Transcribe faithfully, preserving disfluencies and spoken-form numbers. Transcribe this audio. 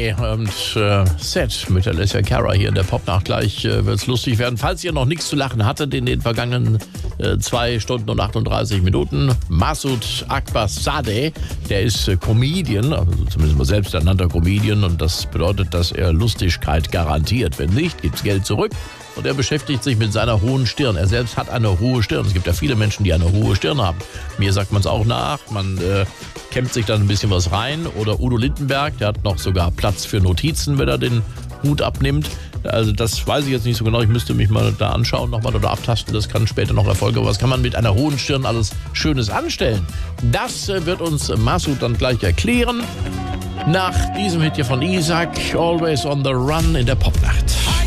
Sade und äh, Set mit Alessia Cara hier in der Popnacht. Gleich äh, wird es lustig werden. Falls ihr noch nichts zu lachen hattet in den vergangenen äh, zwei Stunden und achtunddreißig Minuten, Masoud Akbar Sade, der ist äh, Comedian, also zumindest mal selbst ernannter Comedian, und das bedeutet, dass er Lustigkeit garantiert. Wenn nicht, gibt's Geld zurück. Und er beschäftigt sich mit seiner hohen Stirn. Er selbst hat eine hohe Stirn. Es gibt ja viele Menschen, die eine hohe Stirn haben. Mir sagt man es auch nach. Man äh, kämmt sich dann ein bisschen was rein. Oder Udo Lindenberg, der hat noch sogar Platz für Notizen, wenn er den Hut abnimmt. Also das weiß ich jetzt nicht so genau. Ich müsste mich mal da anschauen nochmal oder abtasten. Das kann später noch erfolgen. Aber was kann man mit einer hohen Stirn alles Schönes anstellen? Das äh, wird uns Masoud dann gleich erklären. Nach diesem Hit hier von Isaac, Always on the Run in der Popnacht.